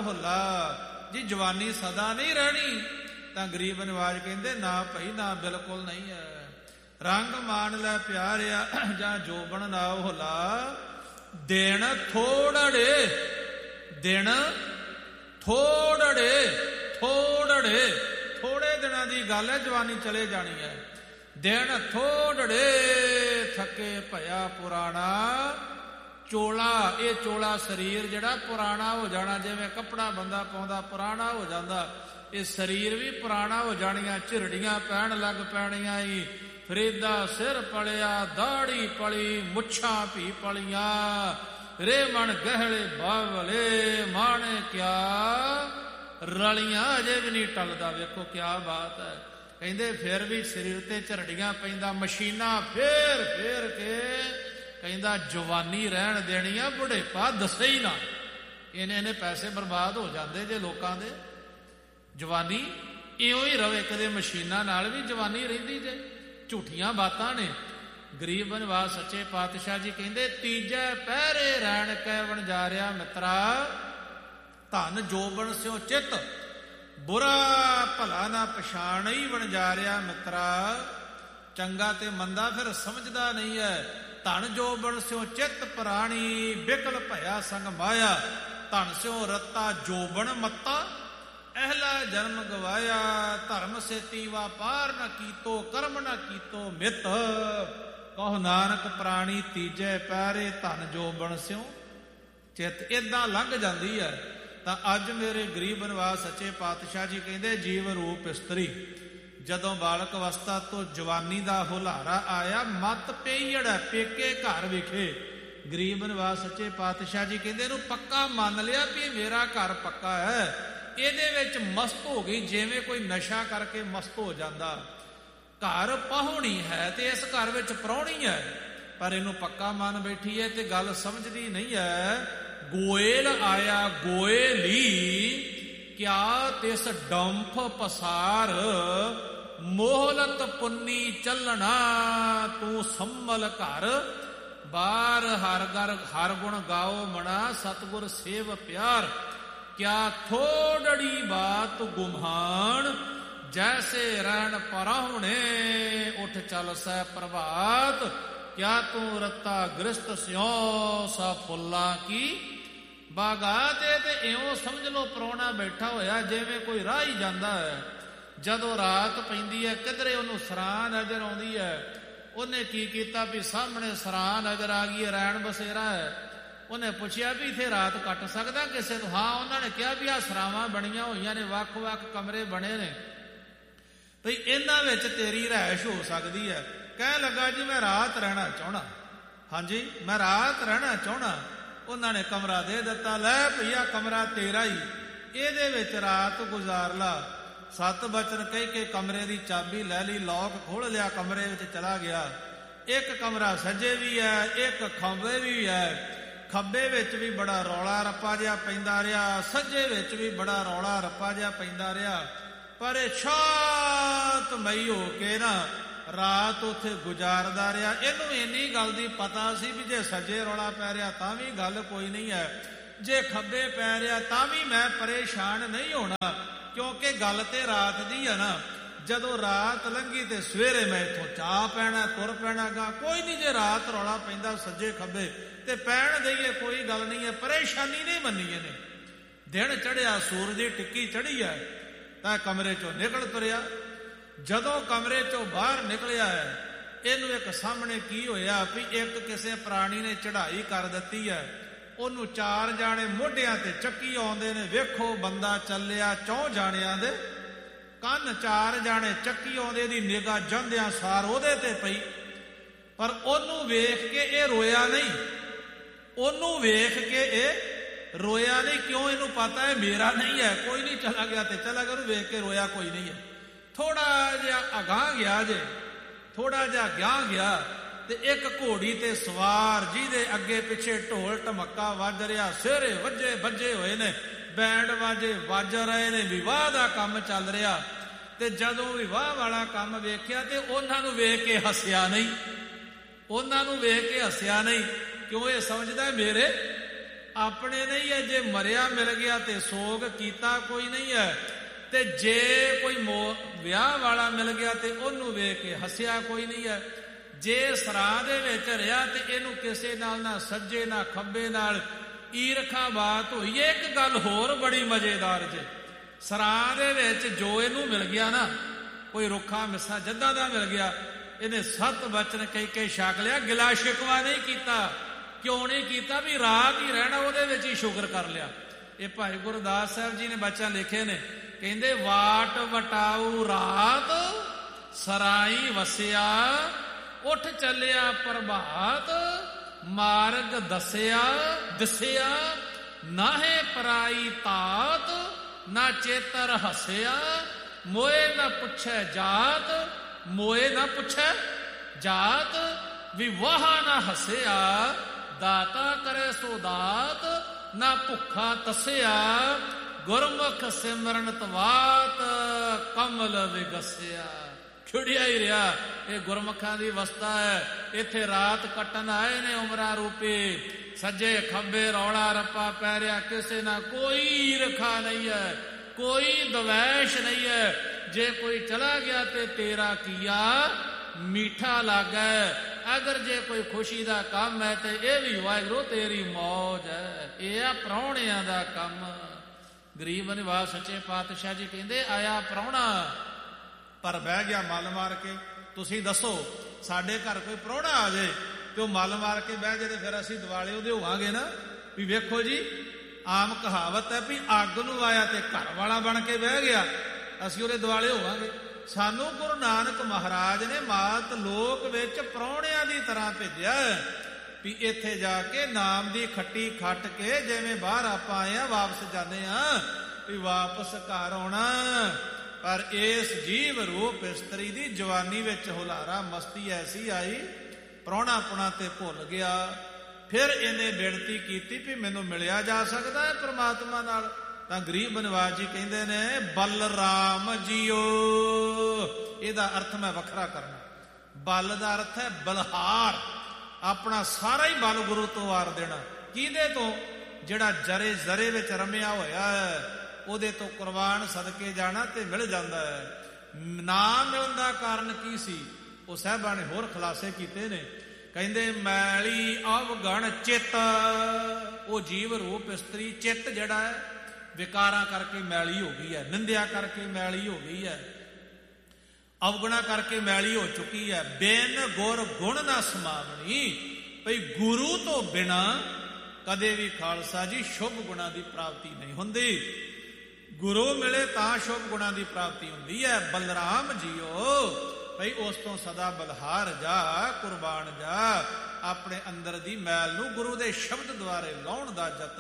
ਹੋਲਾ। ਜੀ ਜਵਾਨੀ ਸਦਾ ਨਹੀਂ ਰਹਿਣੀ? ਤਾਂ ਗਰੀਬ ਨਿਵਾਜ ਕਹਿੰਦੇ ਨਾ ਭਾਈ ਨਾ, ਬਿਲਕੁਲ ਨਹੀਂ ਹੈ। ਰੰਗ ਮਾਨ ਲੈ ਪਿਆਰਿਆ ਜਾਂ ਜੋਬਨ ਨਾ ਹੋਲਾ। ਦਿਨ ਥੋੜੜੇ, ਦਿਨ ਥੋੜੜੇ, ਥੋੜੜੇ, ਥੋੜੇ ਦਿਨਾਂ ਦੀ ਗੱਲ ਹੈ, ਜਵਾਨੀ ਚਲੇ ਜਾਣੀ ਹੈ। ਦਿਨ ਥੋੜੜੇ ਥੱਕੇ ਭਇਆ ਪੁਰਾਣਾ। ਚੋਲਾ, ਇਹ ਚੋਲਾ ਸਰੀਰ ਜਿਹੜਾ ਪੁਰਾਣਾ ਹੋ ਜਾਣਾ, ਜਿਵੇਂ ਕੱਪੜਾ ਬੰਦਾ ਪਾਉਂਦਾ ਪੁਰਾਣਾ ਹੋ ਜਾਂਦਾ, ਇਹ ਸਰੀਰ ਵੀ ਪੁਰਾਣਾ ਹੋ ਜਾਣੀਆਂ। ਝਿਰੜੀਆਂ ਪੈਣ ਲੱਗ ਪੈਣੀਆਂ ਈ, ਫਰੀਦਾ ਸਿਰ ਪਲਿਆ, ਦਾੜੀ ਪਲੀ, ਮੁੱਛਾਂ ਭੀ ਪਲੀਆਂ, ਰੇ ਮਣ ਗਹਿਲੇ ਬਾਵਲੇ, ਮਾਣੇ ਕਿਆ ਰਲੀਆਂ, ਅਜੇ ਵੀ ਨਹੀਂ ਟਲਦਾ। ਵੇਖੋ ਕਿਆ ਬਾਤ ਹੈ। ਕਹਿੰਦੇ ਫਿਰ ਵੀ ਸਰੀਰ ਤੇ ਝਰੜੀਆਂ ਪੈਂਦਾ, ਮਸ਼ੀਨਾਂ ਫੇਰ ਫੇਰ ਕੇ ਕਹਿੰਦਾ ਜਵਾਨੀ ਰਹਿਣ ਦੇਣੀ ਆ, ਬੁਢੇਪਾ ਦੱਸੇ ਹੀ ਨਾ। ਇਹਨੇ ਪੈਸੇ ਬਰਬਾਦ ਹੋ ਜਾਂਦੇ ਜੇ ਲੋਕਾਂ ਦੇ। ਜਵਾਨੀ ਇਉਂ ਹੀ ਰਵੇ, ਕਦੇ ਮਸ਼ੀਨਾਂ ਨਾਲ ਵੀ ਜਵਾਨੀ ਰਹਿੰਦੀ ਜੇ। ਝੂਠੀਆਂ ਬਾਤਾਂ ਨੇ। ਗਰੀਬ ਨਿਵਾਜ ਸੱਚੇ ਪਾਤਸ਼ਾਹ ਜੀ ਕਹਿੰਦੇ ਤੀਜੇ ਪਹਿਰੇ ਰਹਿਣ ਕੈ ਵਣਜਾਰਿਆ ਮਿੱਤਰਾ। ਧਨ ਜੋਬਨ ਸਿਓ ਚਿੱਤ, ਬੁਰਾ ਭਲਾ ਨਾ ਪਛਾਣਈ ਵਣਜਾਰਿਆ ਮਿੱਤਰਾ। ਚੰਗਾ ਤੇ ਮੰਦਾ ਫਿਰ ਸਮਝਦਾ ਨਹੀਂ ਹੈ। ਧਨ ਜੋਬਨ ਸਿਓ ਚਿੱਤ ਪ੍ਰਾਣੀ, ਬਿਕਲ ਭਇਆ ਸੰਗ ਮਾਇਆ। ਧਨ ਸਿਓ ਰੱਤਾ ਜੋਬਨ ਮੱਤਾ, ਅਹਿਲਾ ਜਨਮ ਗਵਾਇਆ। ਧਰਮ ਸੇਤੀ ਵਾਪਾਰ ਨ ਕੀਤੋ, ਕਰਮ ਨ ਕੀਤੋ ਮਿੱਤ। ਕਹੋ ਨਾਨਕ ਪ੍ਰਾਣੀ ਤੀਜੇ ਪਹਿਰੇ, ਧਨ ਜੋਬਨ ਸਿਓ ਚਿੱਤ। ਏਦਾਂ ਲੰਘ ਜਾਂਦੀ ਹੈ। ਤਾਂ ਅੱਜ ਮੇਰੇ ਗਰੀਬ ਨਿਵਾਜ ਸੱਚੇ ਪਾਤਸ਼ਾਹ ਜੀ ਕਹਿੰਦੇ ਜੀਵ ਰੂਪ ਇਸਤਰੀ ਜਦੋਂ ਬਾਲਕ ਅਵਸਥਾ ਤੋਂ ਜਵਾਨੀ ਦਾ ਹੁਲਾਰਾ ਆਇਆ, ਮਤ ਪਈੜ ਪੇਕੇ ਘਰ ਵਿਖੇ। ਗਰੀਬ ਨਿਵਾਜ ਸੱਚੇ ਪਾਤਸ਼ਾਹ ਜੀ ਕਹਿੰਦੇ ਇਹਨੂੰ ਪੱਕਾ ਮੰਨ ਲਿਆ ਵੀ ਇਹ ਮੇਰਾ ਘਰ ਪੱਕਾ ਹੈ। ਇਹਦੇ ਵਿੱਚ ਮਸਤ ਹੋ ਗਈ, ਜਿਵੇਂ ਕੋਈ ਨਸ਼ਾ ਕਰਕੇ ਮਸਤ ਹੋ ਜਾਂਦਾ। ਘਰ ਪਾਹੁਣੀ ਹੈ ਤੇ ਇਸ ਘਰ ਵਿੱਚ ਪ੍ਰਾਹੁਣੀ ਹੈ, ਪਰ ਇਹਨੂੰ ਪੱਕਾ ਮੰਨ ਬੈਠੀ ਹੈ ਤੇ ਗੱਲ ਸਮਝਦੀ ਨਹੀਂ ਹੈ। ਗੋਇਲ ਆਇਆ ਗੋਇਲੀ, ਕਿਆ ਤਿਸ ਡੰਫ ਪਸਾਰ। ਮੋਹਲਤ ਪੁੰਨੀ ਚੱਲਣਾ, ਤੂੰ ਸੰਭਲ ਘਰ ਬਾਰ। ਹਰ ਗੁਣ ਗਾਓ ਮਣਾ, ਸਤਿਗੁਰ ਸੇਵ ਪਿਆਰ। ਕਿਆ ਥੋੜੜੀ ਬਾਤ ਗੁਮਾਨ, ਜੈਸੇ ਰਹਿਣ ਪਰਾਹੁਣੇ। ਉੱਠ ਚੱਲ ਸਹਿ ਪ੍ਰਭਾਤ, ਕਿਆ ਤੂੰ ਰੱਤਾ ਗ੍ਰਸਤ ਸਿਓ। ਸਾ ਫੁੱਲਾਂ ਕੀ ਬਾਗਾਤ। ਤੇ ਇਉਂ ਸਮਝ ਲਓ ਪ੍ਰਾਹੁਣਾ ਬੈਠਾ ਹੋਇਆ ਜਿਵੇਂ ਕੋਈ ਰਾਹ ਹੀ ਜਾਂਦਾ ਹੈ। ਜਦੋਂ ਰਾਤ ਪੈਂਦੀ ਹੈ, ਕਿਧਰੇ ਉਹਨੂੰ ਸਰਾਂ ਨਜ਼ਰ ਆਉਂਦੀ ਹੈ। ਉਹਨੇ ਕੀ ਕੀਤਾ ਵੀ ਸਾਹਮਣੇ ਸਰਾਂ ਨਜ਼ਰ ਆ ਗਈ ਹੈ, ਰੈਣ ਬਸੇਰਾ ਹੈ। ਉਹਨੇ ਪੁੱਛਿਆ ਵੀ ਇੱਥੇ ਰਾਤ ਕੱਟ ਸਕਦਾ ਕਿਸੇ ਤੋਂ? ਹਾਂ, ਉਹਨਾਂ ਨੇ ਕਿਹਾ ਵੀ ਆਹ ਸਰਾਵਾਂ ਬਣੀਆਂ ਹੋਈਆਂ ਨੇ, ਵੱਖ ਵੱਖ ਕਮਰੇ ਬਣੇ ਨੇ, ਭਈ ਇਹਨਾਂ ਵਿੱਚ ਤੇਰੀ ਰਿਹਾਇਸ਼ ਹੋ ਸਕਦੀ ਹੈ। ਕਹਿਣ ਲੱਗਾ ਜੀ ਮੈਂ ਰਾਤ ਰਹਿਣਾ ਚਾਹੁੰਦਾ। ਹਾਂਜੀ, ਮੈਂ ਰਾਤ ਰਹਿਣਾ ਚਾਹੁੰਦਾ। ਉਹਨਾਂ ਨੇ ਕਮਰਾ ਦੇ ਦਿੱਤਾ। ਲੈ ਭਈਆ ਕਮਰਾ ਤੇਰਾ ਹੀ, ਇਹਦੇ ਵਿੱਚ ਰਾਤ ਗੁਜ਼ਾਰ ਲਾ। 7 ਬਚਨ ਕਹਿ ਕੇ ਕਮਰੇ ਦੀ ਚਾਬੀ ਲੈ ਲਈ, ਲੌਕ ਖੋਲ ਲਿਆ, ਕਮਰੇ ਵਿੱਚ ਚਲਾ ਗਿਆ। ਇੱਕ ਕਮਰਾ ਸੱਜੇ ਵੀ ਹੈ, ਇੱਕ ਖੱਬੇ ਵੀ ਹੈ। ਖੱਬੇ ਵਿੱਚ ਵੀ ਬੜਾ ਰੌਲਾ ਰੱਪਾ ਜਿਹਾ ਪੈਂਦਾ ਰਿਹਾ, ਸੱਜੇ ਵਿੱਚ ਵੀ ਬੜਾ ਰੌਲਾ ਰੱਪਾ ਜਿਹਾ ਪੈਂਦਾ ਰਿਹਾ। ਪਰ ਇਹ ਸ਼ਾਂਤਮਈ ਹੋ ਕੇ ਨਾ ਰਾਤ ਉੱਥੇ ਗੁਜ਼ਾਰਦਾ ਰਿਹਾ। ਇਹਨੂੰ ਇੰਨੀ ਗੱਲ ਦੀ ਪਤਾ ਸੀ ਵੀ ਜੇ ਸੱਜੇ ਰੌਲਾ ਪੈ ਰਿਹਾ ਤਾਂ ਵੀ ਗੱਲ ਕੋਈ ਨਹੀਂ ਹੈ, ਜੇ ਖੱਬੇ ਪੈ ਰਿਹਾ ਤਾਂ ਵੀ ਮੈਂ ਪਰੇਸ਼ਾਨ ਨਹੀਂ ਹੋਣਾ, ਕਿਉਂਕਿ ਗੱਲ ਤੇ ਰਾਤ ਦੀ ਹੈ ਨਾ। ਜਦੋਂ ਰਾਤ ਲੰਘੀ ਤੇ ਸਵੇਰੇ ਮੈਂ ਇੱਥੋਂ ਚਾਹ ਪੈਣਾ, ਤੁਰ ਪੈਣਾ ਗਾ। ਕੋਈ ਨਹੀਂ, ਜੇ ਰਾਤ ਰੌਲਾ ਪੈਂਦਾ ਸੱਜੇ ਖੱਬੇ ਤੇ ਪੈਣ ਦਈਏ, ਕੋਈ ਗੱਲ ਨਹੀਂ ਹੈ। ਪਰੇਸ਼ਾਨੀ ਨਹੀਂ ਮੰਨੀ ਇਹਨੇ। ਦਿਨ ਚੜਿਆ, ਸੂਰਜ ਦੀ ਟਿੱਕੀ ਚੜੀ ਹੈ ਤਾਂ ਕਮਰੇ ਚੋਂ ਨਿਕਲ ਤੁਰਿਆ। ਜਦੋਂ ਕਮਰੇ ਚੋਂ ਬਾਹਰ ਨਿਕਲਿਆ ਹੈ, ਇਹਨੂੰ ਇੱਕ ਸਾਹਮਣੇ ਕੀ ਹੋਇਆ ਵੀ ਇੱਕ ਕਿਸੇ ਪ੍ਰਾਣੀ ਨੇ ਚੜ੍ਹਾਈ ਕਰ ਦਿੱਤੀ ਹੈ। ਉਹਨੂੰ 4 ਜਾਣੇ ਮੋਢਿਆਂ ਤੇ ਚੱਕੀ ਆਉਂਦੇ ਨੇ। ਵੇਖੋ ਬੰਦਾ ਚੱਲਿਆ 4 ਜਾਣਿਆਂ ਦੇ ਕੰਨ, 4 ਜਾਣੇ ਚੱਕੀ ਆਉਂਦੇ ਦੀ ਨਿਗਾਹ ਜਾਂਦਿਆਂ ਸਾਰ ਉਹਦੇ ਤੇ ਪਈ। ਪਰ ਉਹਨੂੰ ਵੇਖ ਕੇ ਇਹ ਰੋਇਆ ਨਹੀਂ। ਉਹਨੂੰ ਵੇਖ ਕੇ ਇਹ ਰੋਇਆ ਨਹੀਂ। ਕਿਉਂ? ਇਹਨੂੰ ਪਤਾ ਹੈ ਮੇਰਾ ਨਹੀਂ ਹੈ। ਕੋਈ ਨਹੀਂ, ਚਲਾ ਗਿਆ ਤੇ ਚਲਾ ਗਿਆ, ਉਹਨੂੰ ਵੇਖ ਕੇ ਰੋਇਆ ਕੋਈ ਨਹੀਂ ਹੈ। ਥੋੜਾ ਜਿਹਾ ਅਗਾਂਹ ਗਿਆ ਜੇ, ਥੋੜਾ ਜਿਹਾ ਅਗਾਂਹ ਗਿਆ ਤੇ ਇੱਕ ਘੋੜੀ ਤੇ ਸਵਾਰ ਜਿਹਦੇ ਅੱਗੇ ਪਿੱਛੇ ਢੋਲ ਢਮੱਕਾ ਵੱਜ ਰਿਹਾ, ਸਿਹਰੇ ਵੱਜੇ ਹੋਏ ਨੇ, ਬੈਂਡ ਵਾਜੇ ਵੱਜ ਰਹੇ ਨੇ, ਵਿਵਾਹ ਦਾ ਕੰਮ ਚੱਲ ਰਿਹਾ। ਤੇ ਜਦੋਂ ਵਿਵਾਹ ਵਾਲਾ ਕੰਮ ਵੇਖਿਆ ਤੇ ਉਹਨਾਂ ਨੂੰ ਵੇਖ ਕੇ ਹੱਸਿਆ ਨਹੀਂ। ਉਹਨਾਂ ਨੂੰ ਵੇਖ ਕੇ ਹੱਸਿਆ ਨਹੀਂ। ਕਿਉਂ? ਇਹ ਸਮਝਦਾ ਮੇਰੇ ਆਪਣੇ ਨਹੀਂ ਹੈ। ਜੇ ਮਰਿਆ ਮਿਲ ਗਿਆ ਤੇ ਸੋਗ ਕੀਤਾ ਕੋਈ ਨਹੀਂ ਹੈ, ਤੇ ਜੇ ਕੋਈ ਵਿਆਹ ਵਾਲਾ ਮਿਲ ਗਿਆ ਤੇ ਉਹਨੂੰ ਵੇਖ ਕੇ ਹੱਸਿਆ ਕੋਈ ਨਹੀਂ ਹੈ। ਜੇ ਸਰਾਂ ਦੇ ਵਿੱਚ ਰਿਹਾ ਤੇ ਇਹਨੂੰ ਕਿਸੇ ਨਾਲ ਨਾ ਸੱਜੇ ਨਾ ਖੱਬੇ ਨਾਲ ਈਰਖਾ ਬਾਤ ਹੋਈ। ਇੱਕ ਗੱਲ ਹੋਰ ਬੜੀ ਮਜ਼ੇਦਾਰ ਜੇ, ਸਰਾਂ ਦੇ ਵਿੱਚ ਜੋ ਇਹਨੂੰ ਮਿਲ ਗਿਆ ਨਾ, ਕੋਈ ਰੁੱਖਾ ਮਿੱਸਾ ਜੱਦਾਂ ਦਾ ਮਿਲ ਗਿਆ, ਇਹਨੇ 7 ਬਚਨ ਕਹਿ ਛਕ ਲਿਆ, ਗਿਲਾ ਸ਼ਿਕਵਾ ਨਹੀਂ ਕੀਤਾ। ਕਿਉਂ ਨਹੀਂ ਕੀਤਾ? ਵੀ ਰਾਤ ਹੀ ਰਹਿਣਾ ਉਹਦੇ ਵਿੱਚ ਹੀ ਸ਼ੁਕਰ ਕਰ ਲਿਆ। ਇਹ ਭਾਈ ਗੁਰਦਾਸ ਸਾਹਿਬ ਜੀ ਨੇ ਬਚਨ ਲਿਖੇ ਨੇ, ਕਹਿੰਦੇ ਵਾਟ ਵਟਾਊ ਰਾਤ ਸਰਾਈ ਵਸਿਆ, ਉੱਠ ਚੱਲਿਆ ਪ੍ਰਭਾਤ ਮਾਰਗ ਦੱਸਿਆ, ਦਿਸਿਆ ਨਾਹੇ ਪਰਾਈ ਤਾਤ, ਨਾ ਚੇਤਰ ਹੱਸਿਆ ਮੋਏ ਨਾ ਪੁੱਛੈ ਜਾਤ, ਮੋਏ ਨਾ ਪੁੱਛੈ ਜਾਤ, ਵੀ ਵਾਹ ਨਾ ਹੱਸਿਆ ਦਾਤਾ ਕਰੇ ਸੋ ਦਾਤ, ਨਾ ਭੁੱਖਾ ਤਸਿਆ ਗੁਰਮੁਖ ਸਿਮਰਨ ਤਵਾਤ, ਕਮਲ ਵਿਗਸਿਆ। ਖਿੜਿਆ ਹੀ ਰਿਹਾ। ਇਹ ਗੁਰਮੁਖਾਂ ਦੀ ਅਵਸਥਾ ਹੈ। ਇੱਥੇ ਰਾਤ ਕੱਟਣ ਆਏ ਨੇ ਉਮਰਾਂ ਰੂਪੀ, ਸੱਜੇ ਖੱਬੇ ਰੌਲਾ ਰੱਪਾ ਪੈ ਰਿਹਾ, ਕਿਸੇ ਨਾਲ ਕੋਈ ਈਰਖਾ ਨਹੀਂ ਹੈ, ਕੋਈ ਦਵੈਸ਼ ਨਹੀਂ ਹੈ। ਜੇ ਕੋਈ ਚਲਾ ਗਿਆ ਤੇ ਤੇਰਾ ਕੀਆ ਮੀਠਾ ਲੱਗੈ, ਅਗਰ ਜੇ ਕੋਈ ਖੁਸ਼ੀ ਦਾ ਕੰਮ ਹੈ ਤੇ ਇਹ ਵੀ ਵਾਹਿਗੁਰੂ ਤੇਰੀ ਮੌਜ ਹੈ। ਇਹ ਆ ਪ੍ਰਾਹੁਣਿਆਂ ਦਾ ਕੰਮ। ਗਰੀਬ ਨਿਵਾਸ ਸੱਚੇ ਪਾਤਸ਼ਾਹ ਜੀ ਕਹਿੰਦੇ ਆਇਆ ਪ੍ਰਾਹੁਣਾ ਪਰ ਬਹਿ ਗਿਆ ਮੱਲ ਮਾਰ ਕੇ। ਤੁਸੀਂ ਦੱਸੋ ਸਾਡੇ ਘਰ ਕੋਈ ਪ੍ਰਾਹੁਣਾ ਆ ਜਾਏ ਤੇ ਉਹ ਮੱਲ ਮਾਰ ਕੇ ਬਹਿ ਜਾਏ ਤੇ ਫਿਰ ਅਸੀਂ ਦਿਵਾਲੇ ਉਹਦੇ ਹੋਵਾਂਗੇ ਨਾ। ਵੀ ਵੇਖੋ ਜੀ, ਆਮ ਕਹਾਵਤ ਹੈ ਵੀ ਅੱਗ ਨੂੰ ਆਇਆ ਤੇ ਘਰ ਵਾਲਾ ਬਣ ਕੇ ਬਹਿ ਗਿਆ, ਅਸੀਂ ਉਹਦੇ ਦਿਵਾਲੇ ਹੋਵਾਂਗੇ। ਸਾਨੂੰ ਗੁਰੂ ਨਾਨਕ ਮਹਾਰਾਜ ਨੇ ਮਾਤ ਲੋਕ ਵਿੱਚ ਪ੍ਰਾਹੁਣਿਆਂ ਦੀ ਤਰ੍ਹਾਂ ਭੇਜਿਆ ਵੀ ਇੱਥੇ ਜਾ ਕੇ ਨਾਮ ਦੀ ਖੱਟੀ ਖੱਟ ਕੇ ਜਿਵੇਂ ਬਾਹਰ ਆਪਾਂ ਆਏ ਆ ਵਾਪਸ ਜਾਂਦੇ ਆ, ਵੀ ਵਾਪਸ ਘਰ ਆਉਣਾ। ਪਰ ਇਸ ਜੀਵ ਰੂਪ ਇਸਤਰੀ ਦੀ ਜਵਾਨੀ ਵਿੱਚ ਹੁਲਾਰਾ ਮਸਤੀ ਐਸੀ ਆਈ, ਪ੍ਰਾਹੁਣਾ ਪੁਣਾ ਤੇ ਭੁੱਲ ਗਿਆ। ਫਿਰ ਇਹਨੇ ਬੇਨਤੀ ਕੀਤੀ ਵੀ ਮੈਨੂੰ ਮਿਲਿਆ ਜਾ ਸਕਦਾ ਹੈ ਪ੍ਰਮਾਤਮਾ ਨਾਲ। ਤਾਂ ਗਰੀਬ ਨਿਵਾਜ ਜੀ ਕਹਿੰਦੇ ਨੇ ਬਲਰਾਮ ਜੀਓ। ਇਹਦਾ ਅਰਥ ਮੈਂ ਵੱਖਰਾ ਕਰਨਾ। ਬਲ ਦਾ ਅਰਥ ਹੈ ਬਲਹਾਰ, ਆਪਣਾ ਸਾਰਾ ਹੀ ਬਲ ਗੁਰੂ ਤੋਂ ਵਾਰ ਦੇਣਾ। ਕਿਹਦੇ ਤੋਂ? ਜਿਹੜਾ ਜਰੇ ਜ਼ਰੇ ਵਿੱਚ ਰਮਿਆ ਹੋਇਆ ਹੈ ਉਹਦੇ ਤੋਂ ਕੁਰਬਾਨ ਸਦਕੇ ਜਾਣਾ ਤੇ ਮਿਲ ਜਾਂਦਾ ਹੈ। ਨਾ ਮਿਲਣ ਦਾ ਕਾਰਨ ਕੀ ਸੀ ਉਹ ਸਾਹਿਬਾਂ ਨੇ ਹੋਰ ਖੁਲਾਸੇ ਕੀਤੇ ਨੇ। ਕਹਿੰਦੇ ਮੈਲੀ ਅਵਗਣ ਚਿੱਤ, ਉਹ ਜੀਵ ਰੂਪ ਇਸਤਰੀ ਚਿੱਤ ਜਿਹੜਾ ਹੈ ਵਿਕਾਰਾਂ ਕਰਕੇ ਮੈਲੀ ਹੋ ਗਈ ਹੈ, ਨਿੰਦਿਆ ਕਰਕੇ ਮੈਲੀ ਹੋ ਗਈ ਹੈ, ਅਵਗੁਣਾ ਕਰਕੇ ਮੈਲੀ ਹੋ ਚੁੱਕੀ ਹੈ। ਬਿਨ ਗੁਰ ਗੁਣ ਨਾ ਸਮਾਵਣੀ, ਭਈ ਗੁਰੂ ਤੋਂ ਬਿਨਾ ਕਦੇ ਵੀ ਖਾਲਸਾ ਜੀ ਸ਼ੁਭ ਗੁਣਾ ਦੀ ਪ੍ਰਾਪਤੀ ਨਹੀਂ ਹੁੰਦੀ। ਗੁਰੂ ਮਿਲੇ ਤਾਂ ਸ਼ੁਭ ਗੁਣਾ ਦੀ ਪ੍ਰਾਪਤੀ ਹੁੰਦੀ ਹੈ। ਬਲਰਾਮ ਜੀਓ ਭਈ ਉਸ ਤੋਂ ਸਦਾ ਬਲਹਾਰ ਜਾ, ਕੁਰਬਾਨ ਜਾ, ਆਪਣੇ ਅੰਦਰ ਦੀ ਮੈਲ ਨੂੰ ਗੁਰੂ ਦੇ ਸ਼ਬਦ ਦੁਆਰੇ ਲਾਉਣ ਦਾ ਯਤਨ